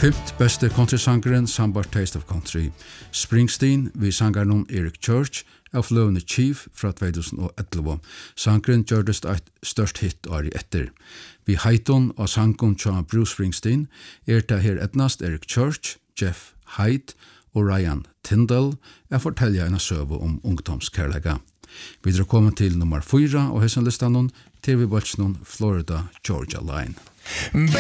Fifth beste countrysangeren sambart Taste of Country. Springsteen vi sangarnon Eric Church av Lone Chief fra 2011. Sangren gjørdest et størst hit året etter. Vi heiton av sangon tja Bruce Springsteen det her etnast Eric Church, Jeff Hyde og Ryan Tyndall fortelja en søve om ungdomskærlega. Vi drar kommet til nummer 4 og hessenlistanon til vi bolsnon Florida Georgia Line.